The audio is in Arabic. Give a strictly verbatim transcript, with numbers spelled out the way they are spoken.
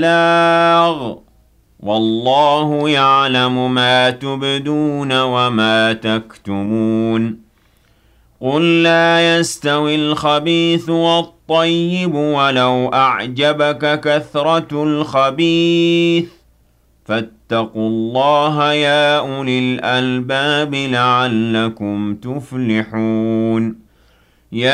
البلاغ والله يعلم ما تبدون وما تكتمون قل لا يستوي الخبيث والطيب ولو أعجبك كثرة الخبيث فاتقوا الله يا أولي الألباب لعلكم تفلحون